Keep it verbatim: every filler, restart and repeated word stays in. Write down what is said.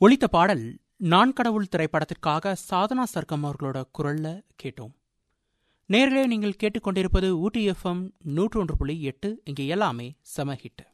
ஒலித்த பாடல் நான் கடவுள் திரைப்படத்திற்காக சாதனா சர்க்கம் அவர்களோட குரல்ல கேட்டோம். நேரிலே நீங்கள் கேட்டுக்கொண்டிருப்பது ஊட்டி எஃப்எம் நூற்று ஒன்று புள்ளி எட்டு. இங்கே எல்லாமே செம ஹிட்.